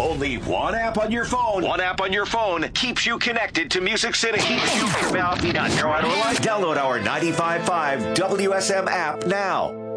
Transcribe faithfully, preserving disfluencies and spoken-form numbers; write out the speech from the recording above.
Only one app on your phone. One app on your phone keeps you connected to Music City. Download our ninety-five point five W S M app now.